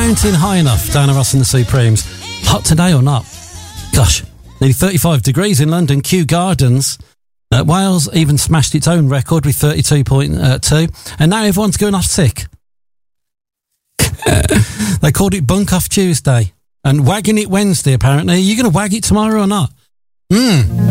mountain high enough down at Ross and the Supremes? Hot today or not? Gosh, nearly 35 degrees in London, Kew Gardens. Wales even smashed its own record with 32.2. And now everyone's going off sick. They called it Bunk Off Tuesday. And wagging it Wednesday, apparently. Are you going to wag it tomorrow or not?